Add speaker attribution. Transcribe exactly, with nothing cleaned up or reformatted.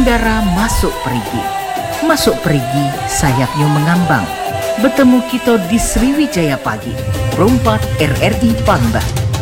Speaker 1: Udara masuk perigi. Masuk perigi, sayapnya mengambang. Bertemu kita di Sriwijaya pagi. Rompat R R I Palembang.